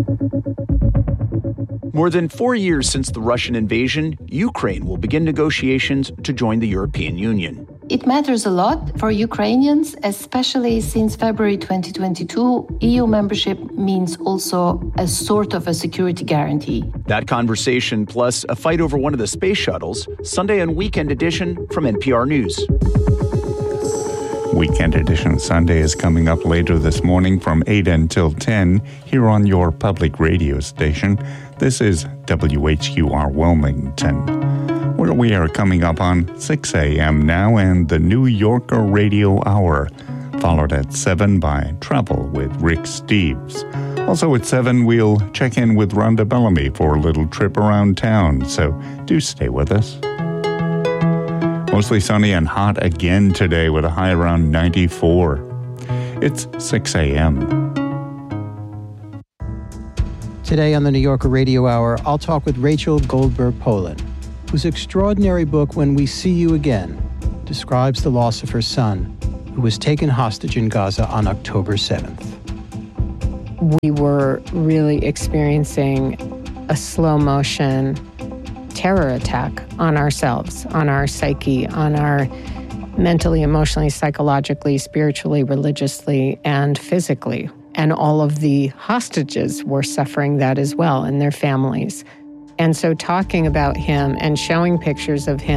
More than 4 years since the Russian invasion, Ukraine will begin negotiations to join the European Union. It matters a lot for Ukrainians, especially since February 2022, EU membership means also a sort of a security guarantee. That conversation, plus a fight over one of the space shuttles, Sunday and Weekend Edition from NPR News. Weekend Edition Sunday is coming up later this morning from 8 until 10 here on your public radio station. This is WHQR Wilmington, where we are coming up on 6 a.m. now and the New Yorker Radio Hour, followed at 7 by Travel with Rick Steves. Also at 7, we'll check in with Rhonda Bellamy for a little trip around town, so do stay with us. Mostly sunny and hot again today with a high around 94. It's 6 a.m. Today on the New Yorker Radio Hour, I'll talk with Rachel Goldberg-Polin, whose extraordinary book, When We See You Again, describes the loss of her son, who was taken hostage in Gaza on October 7th. We were really experiencing a slow-motion terror attack on ourselves, on our psyche, on our mentally, emotionally, psychologically, spiritually, religiously, and physically. And all of the hostages were suffering that as well, and their families. And so talking about him and showing pictures of him